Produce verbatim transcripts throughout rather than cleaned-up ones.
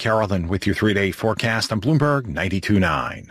Carolyn with your three-day forecast on Bloomberg ninety-two point nine.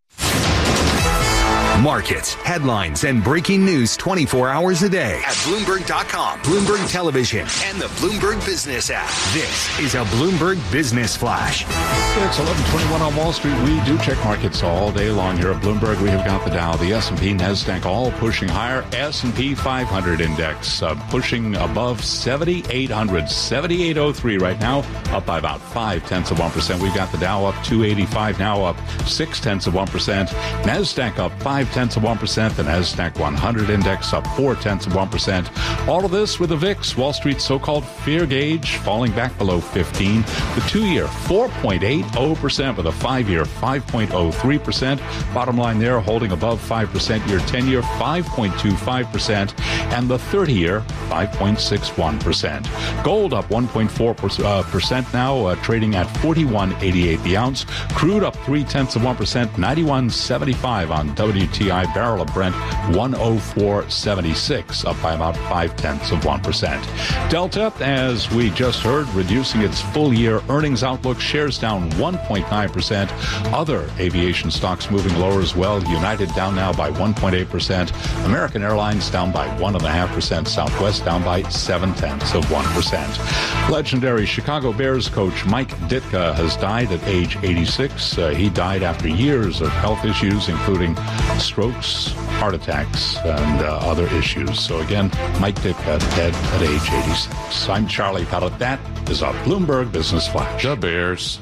Markets, headlines, and breaking news twenty-four hours a day at Bloomberg dot com, Bloomberg Television, and the Bloomberg Business app. This is a Bloomberg Business Flash. It's eleven twenty-one on Wall Street. We do check markets all day long here at Bloomberg. We have got the Dow, the S and P, NASDAQ all pushing higher. S and P five hundred index uh, pushing above seventy-eight hundred, seventy-eight oh three right now, up by about five tenths of one percent. We've got the Dow up two eighty-five, now up six tenths of one percent. NASDAQ up five tenths of one percent. The NASDAQ one hundred index up four tenths of one percent. All of this with the V I X, Wall Street's so-called fear gauge, falling back below fifteen. The two-year four point eight oh percent with a five-year five point oh three percent. Bottom line there, holding above five percent. Your ten-year five point two five percent. And the thirty-year five point six one percent. Gold up one point four percent now, uh, trading at forty-one eighty-eight the ounce. Crude up three tenths of one percent, ninety-one seventy-five on W T I. Barrel of Brent one oh four seventy-six, up by about five tenths of one percent. Delta, as we just heard, reducing its full-year earnings outlook. Shares down one point nine percent. Other aviation stocks moving lower as well. United down now by one point eight percent. American Airlines down by one point five percent. Southwest down by seven tenths of one percent. Legendary Chicago Bears coach Mike Ditka has died at age eighty-six. Uh, he died after years of health issues, including strokes, heart attacks, and uh, other issues. So again, Mike Ditka dead at age eighty-six. I'm Charlie Pellet. That is a Bloomberg Business Flash. The Bears.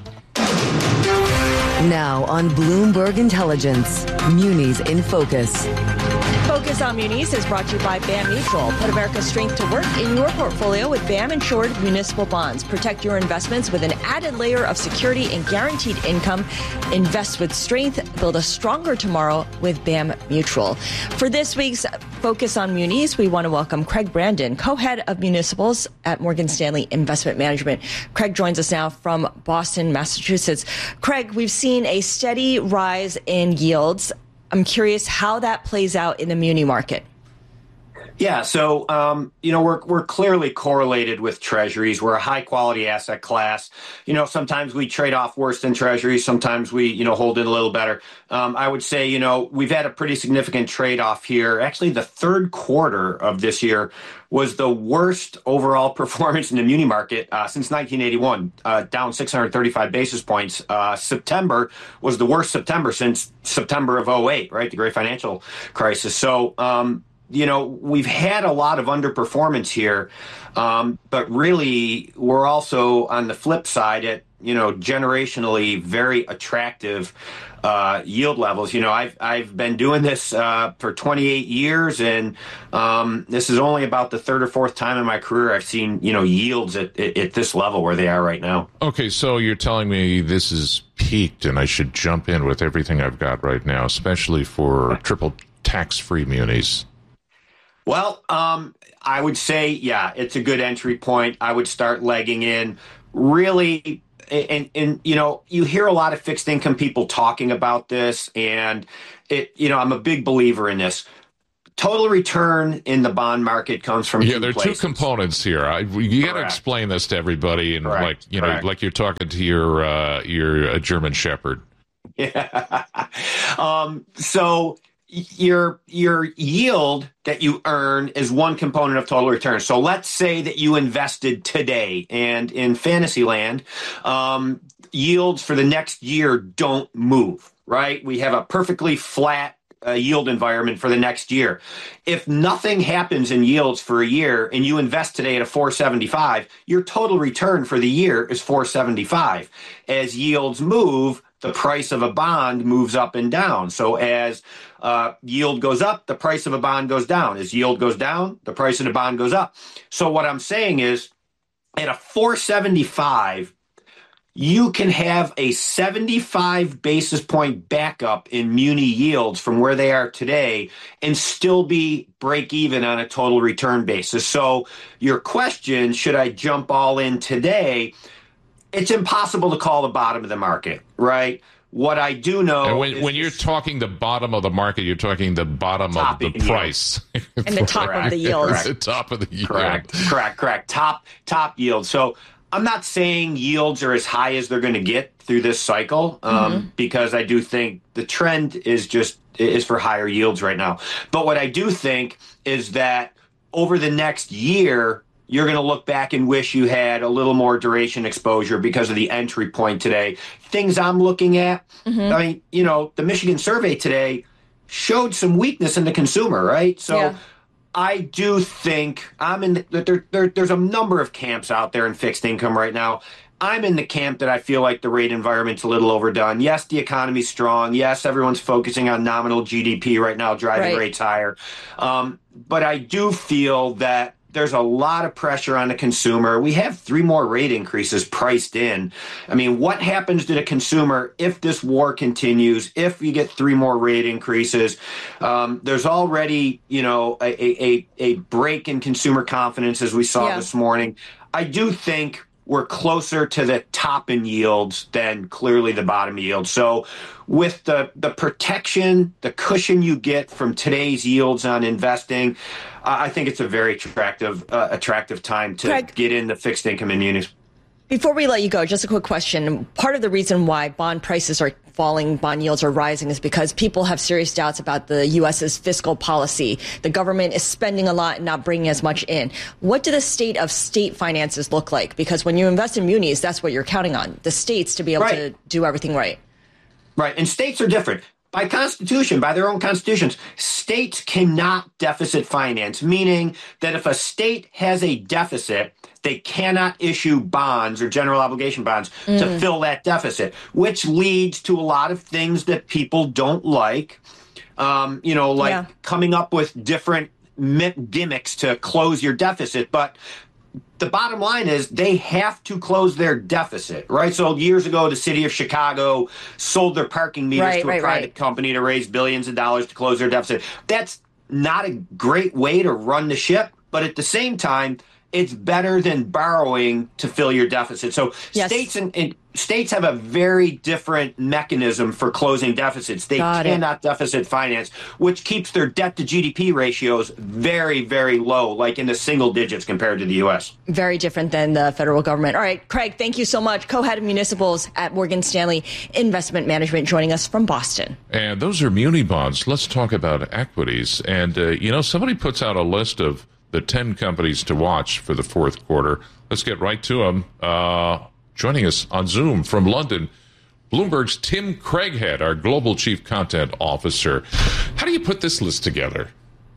Now on Bloomberg Intelligence, Munis in Focus. Focus on Munis is brought to you by B A M Mutual. Put America's strength to work in your portfolio with B A M insured municipal bonds. Protect your investments with an added layer of security and guaranteed income. Invest with strength. Build a stronger tomorrow with B A M Mutual. For this week's Focus on Munis, we want to welcome Craig Brandon, co-head of municipals at Morgan Stanley Investment Management. Craig joins us now from Boston, Massachusetts. Craig, we've seen a steady rise in yields. I'm curious how that plays out in the muni market. Yeah, so, um, you know, we're we're clearly correlated with treasuries. We're a high-quality asset class. You know, sometimes we trade off worse than treasuries. Sometimes we, you know, hold in a little better. Um, I would say, you know, we've had a pretty significant trade-off here. Actually, the third quarter of this year was the worst overall performance in the muni market uh, since nineteen eighty-one, uh, down six hundred thirty-five basis points. Uh, September was the worst September since September of oh eight, right, the great financial crisis. So, um, you know, we've had a lot of underperformance here, um, but really we're also on the flip side at, you know, generationally very attractive uh, yield levels. You know, I've I've been doing this uh, for twenty-eight years, and um, this is only about the third or fourth time in my career I've seen, you know, yields at, at, at this level where they are right now. Okay, so you're telling me this is peaked and I should jump in with everything I've got right now, especially for triple tax-free munis. Well, um, I would say, yeah, it's a good entry point. I would start legging in. Really, and, and you know, you hear a lot of fixed income people talking about this, and it, you know, I'm a big believer in this. Total return in the bond market comes from yeah. two There are places. two components here. I, you got to explain this to everybody, and Correct. like you Correct. know, like you're talking to your uh, your uh, German Shepherd. Yeah. um, so. Your your yield that you earn is one component of total return. So let's say that you invested today, and in Fantasyland, um, yields for the next year don't move, right? We have a perfectly flat uh, yield environment for the next year. If nothing happens in yields for a year and you invest today at a four seventy-five, your total return for the year is four seventy-five. As yields move, the price of a bond moves up and down. So as uh, yield goes up, the price of a bond goes down. As yield goes down, the price of the bond goes up. So what I'm saying is, at a four seventy-five, you can have a seventy-five basis point backup in muni yields from where they are today and still be break even on a total return basis. So your question, should I jump all in today? It's impossible to call the bottom of the market, right? What I do know and when, is when you're talking the bottom of the market, you're talking the bottom of the price. And the top Correct. of the yield. The top of the yield. Correct, correct, correct. Top top yield. So I'm not saying yields are as high as they're going to get through this cycle, um, mm-hmm. because I do think the trend is just is for higher yields right now. But what I do think is that over the next year, you're going to look back and wish you had a little more duration exposure because of the entry point today. Things I'm looking at, mm-hmm. I mean, you know, the Michigan survey today showed some weakness in the consumer, right? So yeah. I do think I'm in the, there, there. There's a number of camps out there in fixed income right now. I'm in the camp that I feel like the rate environment's a little overdone. Yes, the economy's strong. Yes, everyone's focusing on nominal G D P right now, driving right. rates higher. Um, but I do feel that there's a lot of pressure on the consumer. We have three more rate increases priced in. I mean, what happens to the consumer if this war continues, if we get three more rate increases? Um, there's already, you know, a, a, a break in consumer confidence, as we saw yeah. this morning. I do think we're closer to the top in yields than clearly the bottom yield. So with the, the protection, the cushion you get from today's yields on investing, uh, I think it's a very attractive uh, attractive time to Craig, get into fixed income and munis. Before we let you go, just a quick question. Part of the reason why bond prices are falling, bond yields are rising, is because people have serious doubts about the U S's fiscal policy. The government is spending a lot and not bringing as much in. What do the state of state finances look like? Because when you invest in munis, that's what you're counting on, the states to be able right. to do everything right. Right. And states are different. By constitution, by their own constitutions, states cannot deficit finance, meaning that if a state has a deficit, they cannot issue bonds or general obligation bonds mm. to fill that deficit, which leads to a lot of things that people don't like, um, you know, like yeah. coming up with different gimmicks to close your deficit. But the bottom line is they have to close their deficit, right? So years ago, the city of Chicago sold their parking meters right, to a right, private right. company to raise billions of dollars to close their deficit. That's not a great way to run the ship, but at the same time, it's better than borrowing to fill your deficit. So yes. states and, and states have a very different mechanism for closing deficits. They Got cannot it. deficit finance, which keeps their debt to G D P ratios very, very low, like in the single digits compared to the U S. Very different than the federal government. All right, Craig, thank you so much. Co-head of municipals at Morgan Stanley Investment Management, joining us from Boston. And those are muni bonds. Let's talk about equities. And, uh, you know, somebody puts out a list of the ten companies to watch for the fourth quarter. Let's get right to them. Uh, joining us on Zoom from London, Bloomberg's Tim Craighead, our Global Chief Content Officer. How do you put this list together?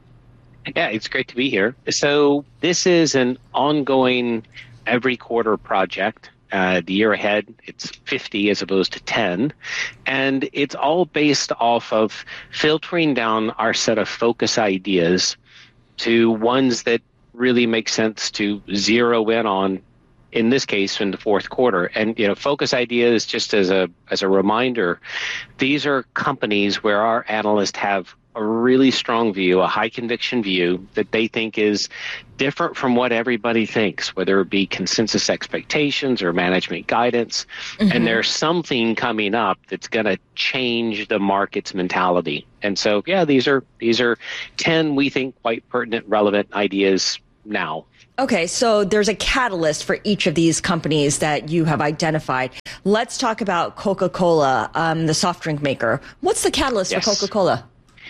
Yeah, it's great to be here. So this is an ongoing every quarter project. Uh, the year ahead, it's fifty as opposed to ten. And it's all based off of filtering down our set of focus ideas to ones that really make sense to zero in on, in this case, in the fourth quarter. And, you know, focus ideas, just as a as a reminder, these are companies where our analysts have a really strong view, a high conviction view that they think is different from what everybody thinks, whether it be consensus expectations or management guidance. Mm-hmm. And there's something coming up that's going to change the market's mentality. And so, yeah, these are these are ten, we think, quite pertinent, relevant ideas now. Okay, so there's a catalyst for each of these companies that you have identified. Let's talk about Coca-Cola, um, the soft drink maker. What's the catalyst yes. for Coca-Cola?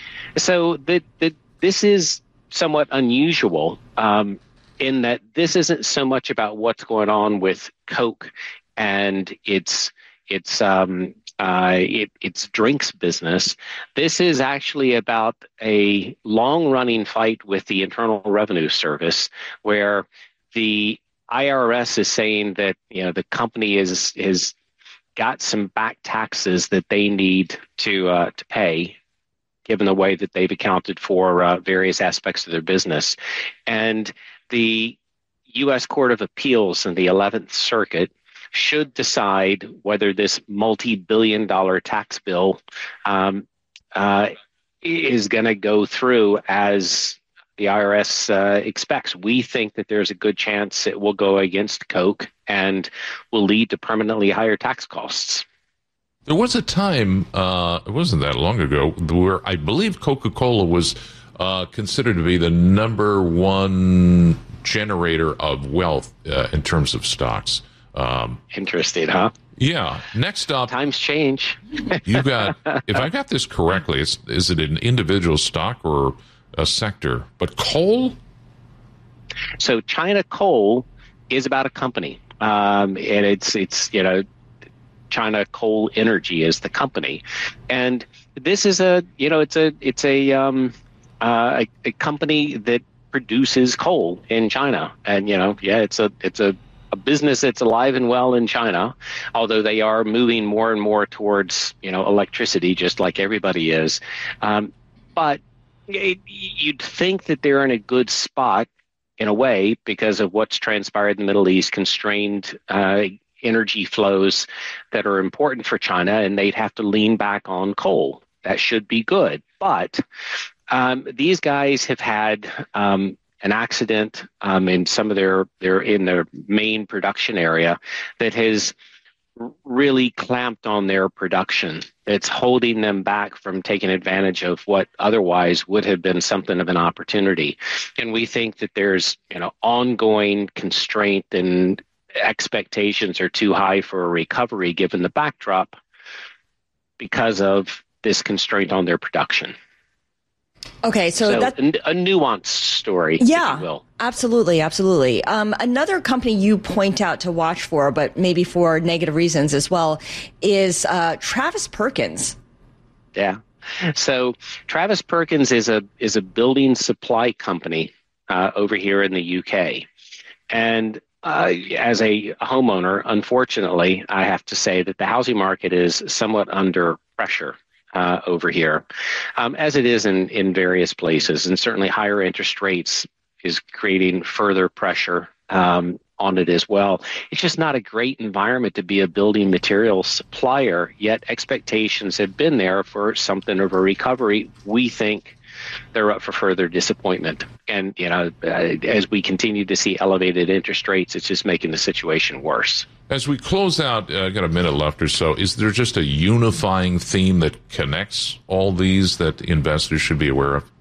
So the, the, this is somewhat unusual um, in that this isn't so much about what's going on with Coke and its its um, uh, it, its drinks business. This is actually about a long-running fight with the Internal Revenue Service, where the I R S is saying that, you know, the company is is got some back taxes that they need to uh, to pay, given the way that they've accounted for uh, various aspects of their business. And the U S Court of Appeals in the eleventh Circuit should decide whether this multi-billion dollar tax bill um, uh, is going to go through as the I R S uh, expects. We think that there's a good chance it will go against Coke and will lead to permanently higher tax costs. There was a time, uh, it wasn't that long ago, where I believe Coca-Cola was uh, considered to be the number one generator of wealth uh, in terms of stocks. Um, Interesting, huh? Yeah. Next up, times change. You got, if I got this correctly, it's, is it an individual stock or a sector? But coal? So China Coal is about a company, um, and it's it's you know China Coal Energy is the company, and this is a you know it's a it's a um, uh, a, a company that produces coal in China, and you know yeah it's a it's a a business that's alive and well in China, although they are moving more and more towards, you know, electricity, just like everybody is. Um, but it, you'd think that they're in a good spot in a way because of what's transpired in the Middle East, constrained uh, energy flows that are important for China, and they'd have to lean back on coal. That should be good. But um, these guys have had um, an accident um, in some of their, their in their main production area that has really clamped on their production. It's holding them back from taking advantage of what otherwise would have been something of an opportunity. And we think that there's, you know, ongoing constraint and expectations are too high for a recovery given the backdrop because of this constraint on their production. Okay, so, so that's a, a nuanced story, yeah, if you will. Absolutely, absolutely. Um, another company you point out to watch for, but maybe for negative reasons as well, is uh, Travis Perkins. Yeah. So Travis Perkins is a is a building supply company uh, over here in the U K, and uh, as a homeowner, unfortunately, I have to say that the housing market is somewhat under pressure. Uh, over here, um, as it is in, in various places, and certainly higher interest rates is creating further pressure um, on it as well. It's just not a great environment to be a building material supplier, yet expectations have been there for something of a recovery. We think they're up for further disappointment. And, you know, uh, as we continue to see elevated interest rates, it's just making the situation worse. As we close out, I uh, got a minute left or so, is there just a unifying theme that connects all these that investors should be aware of?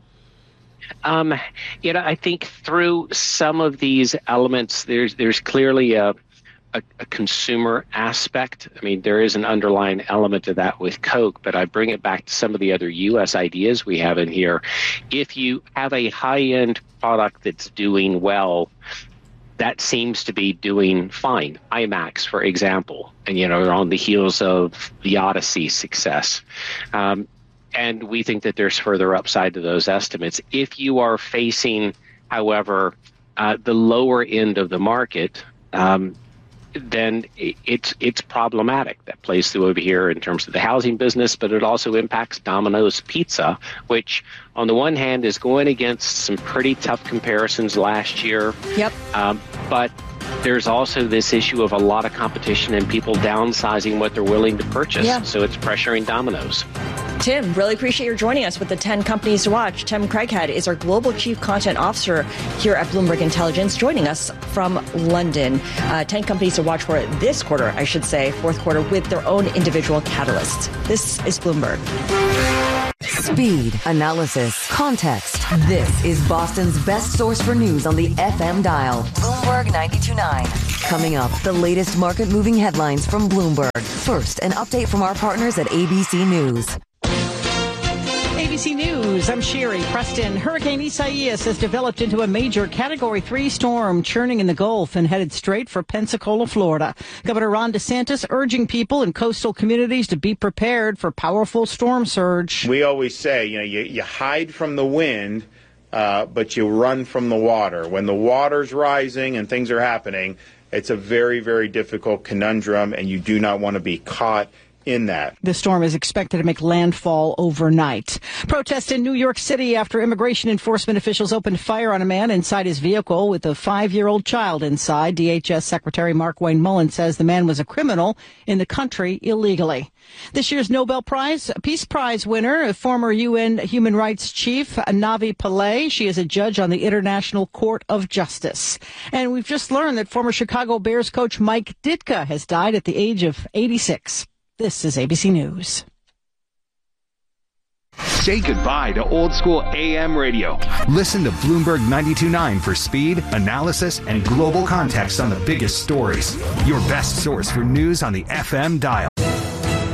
Um, you know, I think through some of these elements, there's there's clearly a, a, a consumer aspect. I mean, there is an underlying element of that with Coke, but I bring it back to some of the other U S ideas we have in here. If you have a high-end product that's doing well, that seems to be doing fine. IMAX, for example, and, you know, they're on the heels of the Odyssey success. Um, and we think that there's further upside to those estimates. If you are facing, however, uh, the lower end of the market, um, then it's it's problematic. That plays through over here in terms of the housing business, but it also impacts Domino's Pizza, which on the one hand is going against some pretty tough comparisons last year. Yep. Um, but there's also this issue of a lot of competition and people downsizing what they're willing to purchase. Yeah. So it's pressuring Domino's. Tim, really appreciate your joining us with the ten companies to watch. Tim Craighead is our Global Chief Content Officer here at Bloomberg Intelligence, joining us from London. Uh, ten companies to watch for this quarter, I should say, fourth quarter, with their own individual catalysts. This is Bloomberg. Speed, analysis, context. This is Boston's best source for news on the F M dial. Bloomberg ninety-two point nine. Coming up, the latest market-moving headlines from Bloomberg. First, an update from our partners at A B C News. A B C News, I'm Sherry Preston. Hurricane Isaias has developed into a major Category three storm, churning in the Gulf and headed straight for Pensacola, Florida. Governor Ron DeSantis urging people in coastal communities to be prepared for powerful storm surge. We always say, you know, you, you hide from the wind, uh, but you run from the water. When the water's rising and things are happening, it's a very, very difficult conundrum, and you do not want to be caught in that. The storm is expected to make landfall overnight. Protests in New York City after immigration enforcement officials opened fire on a man inside his vehicle with a five-year-old child inside. D H S Secretary Mark Wayne Mullen says the man was a criminal in the country illegally. This year's Nobel Prize, Peace Prize winner, former U N Human Rights Chief Navi Pillay. She is a judge on the International Court of Justice. And we've just learned that former Chicago Bears coach Mike Ditka has died at the age of eighty-six. This is A B C News. Say goodbye to old school A M radio. Listen to Bloomberg ninety-two point nine for speed, analysis, and global context on the biggest stories. Your best source for news on the F M dial.